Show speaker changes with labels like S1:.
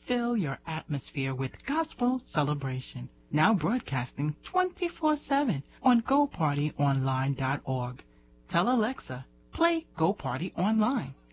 S1: fill your atmosphere with gospel celebration. Now broadcasting 24/7 on GoPartyOnline.org. Tell Alexa, play Go Party Online.